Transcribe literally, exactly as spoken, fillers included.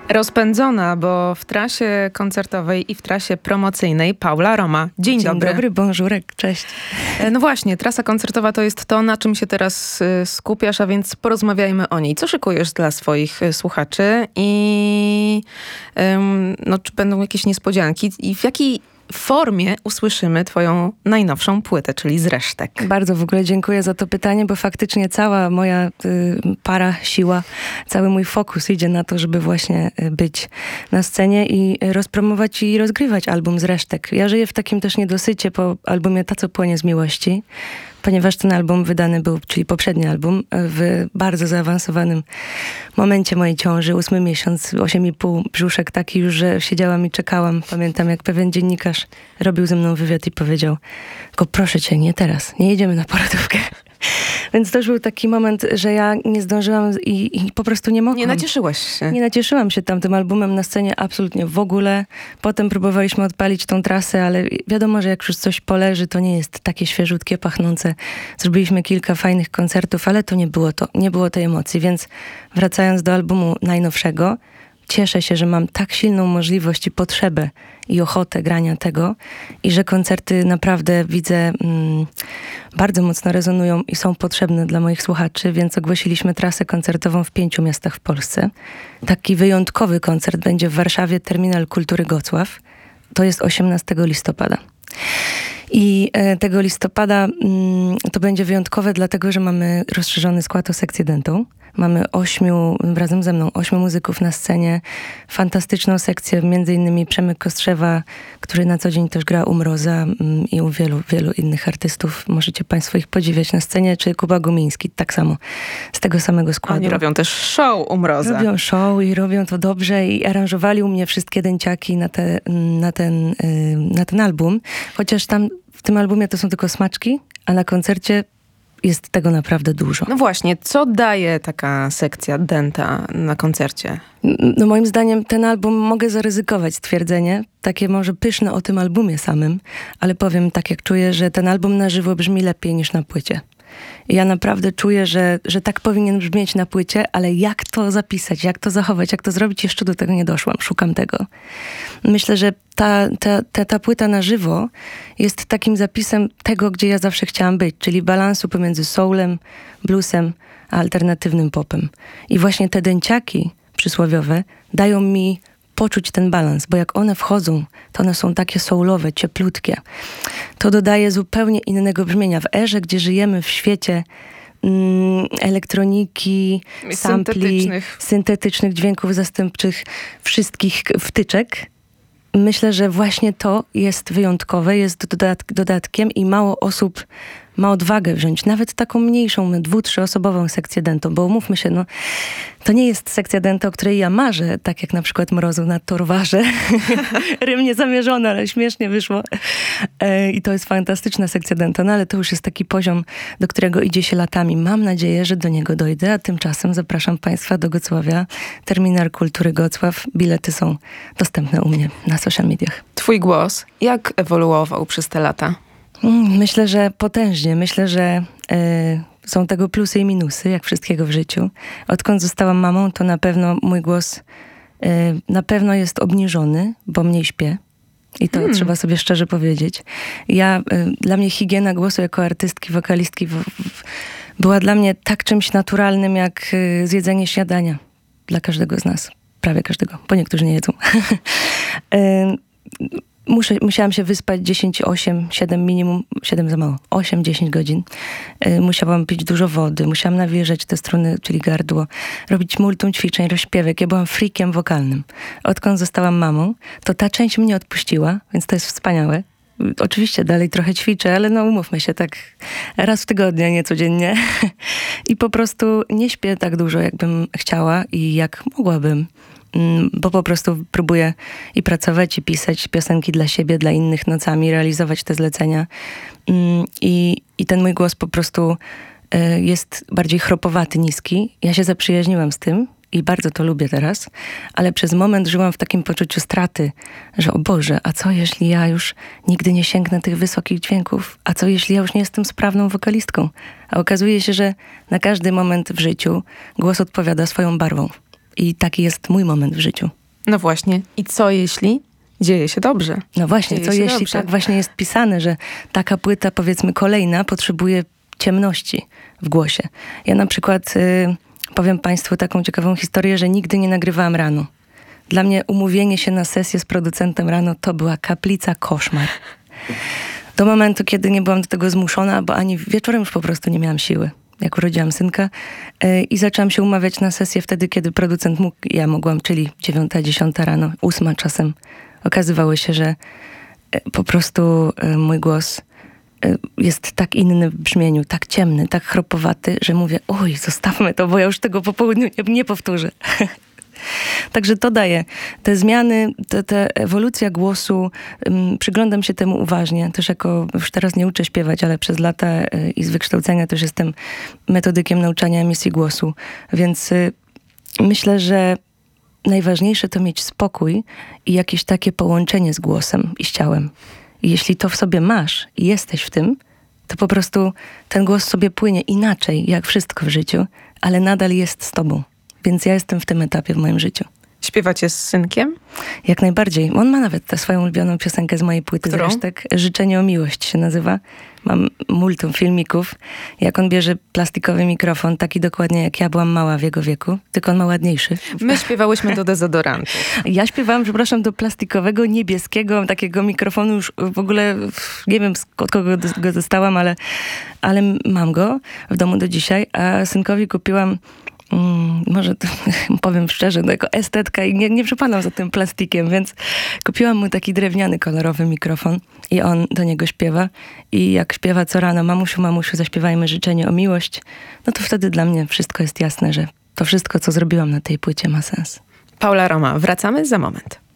Rozpędzona, bo w trasie koncertowej i w trasie promocyjnej Paula Roma. Dzień, Dzień dobry. Dzień dobry, bonjourek, cześć. No właśnie, trasa koncertowa to jest to, na czym się teraz skupiasz, a więc porozmawiajmy o niej. Co szykujesz dla swoich słuchaczy i um, no, czy będą jakieś niespodzianki i w jakiej formie usłyszymy twoją najnowszą płytę, czyli Zresztek? Bardzo w ogóle dziękuję za to pytanie, bo faktycznie cała moja y, para, siła, cały mój fokus idzie na to, żeby właśnie być na scenie i rozpromować i rozgrywać album Zresztek. Ja żyję w takim też niedosycie po albumie Ta, co płonie z miłości, ponieważ ten album wydany był, czyli poprzedni album, w bardzo zaawansowanym momencie mojej ciąży, ósmy miesiąc, osiem i pół, brzuszek taki już, że siedziałam i czekałam. Pamiętam, jak pewien dziennikarz robił ze mną wywiad i powiedział: tylko proszę cię, nie teraz, nie jedziemy na porodówkę. Więc to już był taki moment, że ja nie zdążyłam i, i po prostu nie mogłam. Nie nacieszyłaś się. Nie nacieszyłam się tamtym albumem na scenie absolutnie w ogóle. Potem próbowaliśmy odpalić tą trasę, ale wiadomo, że jak już coś poleży, to nie jest takie świeżutkie, pachnące. Zrobiliśmy kilka fajnych koncertów, ale to nie było to, nie było tej emocji. Więc wracając do albumu najnowszego, cieszę się, że mam tak silną możliwość i potrzebę i ochotę grania tego i że koncerty naprawdę widzę mm, bardzo mocno rezonują i są potrzebne dla moich słuchaczy, więc ogłosiliśmy trasę koncertową w pięciu miastach w Polsce. Taki wyjątkowy koncert będzie w Warszawie, Terminal Kultury Gocław. To jest osiemnastego listopada. I e, tego listopada mm, to będzie wyjątkowe, dlatego że mamy rozszerzony skład o sekcję dentą. Mamy ośmiu, razem ze mną, ośmiu muzyków na scenie. Fantastyczną sekcję, między innymi Przemek Kostrzewa, który na co dzień też gra u Mroza mm, i u wielu, wielu innych artystów. Możecie państwo ich podziwiać na scenie, czy Kuba Gumiński, tak samo, z tego samego składu. Oni robią też show u Mroza. Robią show i robią to dobrze i aranżowali u mnie wszystkie dęciaki na, te, na, ten, na ten album. Chociaż tam w tym albumie to są tylko smaczki, a na koncercie jest tego naprawdę dużo. No właśnie, co daje taka sekcja denta na koncercie? No moim zdaniem ten album, mogę zaryzykować stwierdzenie, takie może pyszne o tym albumie samym, ale powiem tak, jak czuję, że ten album na żywo brzmi lepiej niż na płycie. I ja naprawdę czuję, że, że tak powinien brzmieć na płycie, ale jak to zapisać, jak to zachować, jak to zrobić, jeszcze do tego nie doszłam. Szukam tego. Myślę, że ta, ta, ta, ta płyta na żywo jest takim zapisem tego, gdzie ja zawsze chciałam być, czyli balansu pomiędzy soulem, bluesem, a alternatywnym popem. I właśnie te dęciaki przysłowiowe dają mi poczuć ten balans, bo jak one wchodzą, to one są takie soulowe, cieplutkie. To dodaje zupełnie innego brzmienia. W erze, gdzie żyjemy w świecie mm, elektroniki, sampli, syntetycznych. syntetycznych dźwięków zastępczych, wszystkich wtyczek, myślę, że właśnie to jest wyjątkowe, jest dodatk- dodatkiem i mało osób ma odwagę wziąć nawet taką mniejszą, dwu-, trzyosobową sekcję dentą, bo umówmy się, no, to nie jest sekcja denta, o której ja marzę, tak jak na przykład Mrozu na Torwarze. Rym niezamierzony, ale śmiesznie wyszło. E, I to jest fantastyczna sekcja denta, no ale to już jest taki poziom, do którego idzie się latami. Mam nadzieję, że do niego dojdę, a tymczasem zapraszam państwa do Gocławia, Terminal Kultury Gocław. Bilety są dostępne u mnie na social mediach. Twój głos, jak ewoluował przez te lata? Myślę, że potężnie. Myślę, że y, są tego plusy i minusy, jak wszystkiego w życiu. Odkąd zostałam mamą, to na pewno mój głos y, na pewno jest obniżony, bo mniej śpię. I to hmm. trzeba sobie szczerze powiedzieć. Ja, y, dla mnie higiena głosu jako artystki, wokalistki w, w, była dla mnie tak czymś naturalnym, jak y, zjedzenie śniadania. Dla każdego z nas. Prawie każdego, bo niektórzy nie jedzą. y, Muszę, musiałam się wyspać dziesięć, osiem, siedem minimum, siedem za mało, osiem dziesięć godzin. Yy, musiałam pić dużo wody, musiałam nawilżać te struny, czyli gardło, robić multum ćwiczeń, rozśpiewek. Ja byłam freakiem wokalnym. Odkąd zostałam mamą, to ta część mnie odpuściła, więc to jest wspaniałe. Oczywiście dalej trochę ćwiczę, ale no umówmy się, tak raz w tygodniu, a nie codziennie. I po prostu nie śpię tak dużo, jakbym chciała i jak mogłabym. Bo po prostu próbuję i pracować, i pisać piosenki dla siebie, dla innych nocami, realizować te zlecenia. I, i ten mój głos po prostu jest bardziej chropowaty, niski. Ja się zaprzyjaźniłam z tym i bardzo to lubię teraz, ale przez moment żyłam w takim poczuciu straty, że o Boże, a co jeśli ja już nigdy nie sięgnę tych wysokich dźwięków? A co jeśli ja już nie jestem sprawną wokalistką? A okazuje się, że na każdy moment w życiu głos odpowiada swoją barwą. I taki jest mój moment w życiu. No właśnie. I co jeśli dzieje się dobrze? No właśnie, dzieje co się jeśli dobrze. tak właśnie jest pisane, że taka płyta, powiedzmy kolejna, potrzebuje ciemności w głosie. Ja na przykład y, powiem Państwu taką ciekawą historię, że nigdy nie nagrywałam rano. Dla mnie umówienie się na sesję z producentem rano to była kaplica, koszmar. Do momentu, kiedy nie byłam do tego zmuszona, bo ani wieczorem już po prostu nie miałam siły, jak urodziłam synka. Yy, I zaczęłam się umawiać na sesję wtedy, kiedy producent mógł, ja mogłam, czyli dziewiąta, dziesiąta rano, ósma czasem. Okazywało się, że yy, po prostu yy, mój głos yy, jest tak inny w brzmieniu, tak ciemny, tak chropowaty, że mówię, oj, zostawmy to, bo ja już tego po południu nie, nie powtórzę. Także to daje te zmiany, te, te ewolucja głosu. Um, przyglądam się temu uważnie. Też jako, już teraz nie uczę śpiewać, ale przez lata y, i z wykształcenia też jestem metodykiem nauczania emisji głosu. Więc y, myślę, że najważniejsze to mieć spokój i jakieś takie połączenie z głosem i z ciałem. I jeśli to w sobie masz i jesteś w tym, to po prostu ten głos sobie płynie inaczej, jak wszystko w życiu, ale nadal jest z tobą. Więc ja jestem w tym etapie w moim życiu. Śpiewacie z synkiem? Jak najbardziej. On ma nawet tę swoją ulubioną piosenkę z mojej płyty Którą? z resztek. Życzenie o miłość się nazywa. Mam multum filmików. Jak on bierze plastikowy mikrofon, taki dokładnie jak ja byłam mała w jego wieku, tylko on ma ładniejszy. My śpiewałyśmy do dezodorantu. Ja śpiewałam, przepraszam, do plastikowego, niebieskiego, takiego mikrofonu już w ogóle, nie wiem od kogo go dostałam, ale, ale mam go w domu do dzisiaj, a synkowi kupiłam Mm, może to, powiem szczerze, no jako estetka i nie, nie przepadam za tym plastikiem, więc kupiłam mu taki drewniany, kolorowy mikrofon i on do niego śpiewa. I jak śpiewa co rano, mamusiu, mamusiu, zaśpiewajmy życzenie o miłość, no to wtedy dla mnie wszystko jest jasne, że to wszystko, co zrobiłam na tej płycie, ma sens. Paula Roma, wracamy za moment.